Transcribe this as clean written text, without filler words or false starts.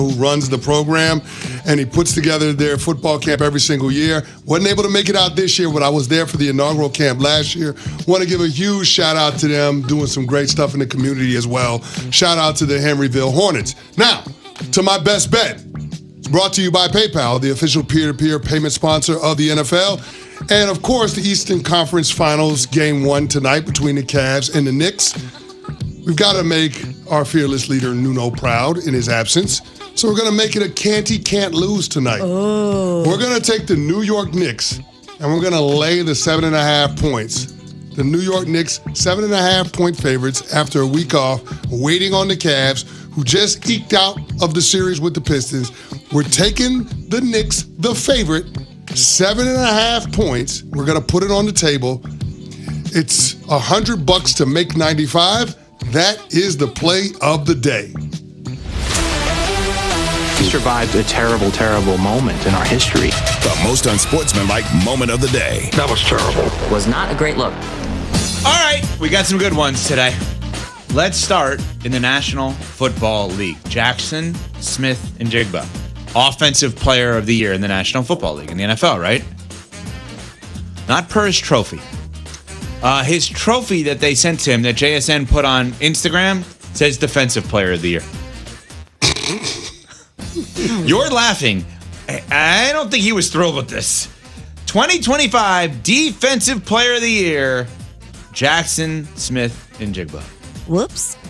who runs the program, and he puts together their football camp every single year. Wasn't able to make it out this year, but I was there for the inaugural camp last year. Want to give a huge shout out to them, doing some great stuff in the community as well. Shout out to the Henryville Hornets. Now, to my best bet. It's brought to you by PayPal, the official peer-to-peer payment sponsor of the NFL. And, of course, the Eastern Conference Finals Game 1 tonight between the Cavs and the Knicks. We've got to make our fearless leader Nuno proud in his absence. So we're going to make it a can't lose tonight. Oh. We're going to take the New York Knicks, and we're going to lay the 7.5 points. The New York Knicks, 7.5-point favorites after a week off, waiting on the Cavs, who just eked out of the series with the Pistons. We're taking the Knicks, the favorite, 7.5 points. We're going to put it on the table. It's $100 to make 95. That is the play of the day. We survived a terrible, terrible moment in our history. The most unsportsmanlike moment of the day. That was terrible. Was not a great look. All right, we got some good ones today. Let's start in the National Football League. Jackson Smith-Njigba, Offensive Player of the Year in the National Football League, in the NFL, right? Not per his trophy. His trophy that they sent to him, that JSN put on Instagram, says Defensive Player of the Year. You're laughing. I don't think he was thrilled with this. 2025 Defensive Player of the Year, Jackson Smith-Njigba. Whoops.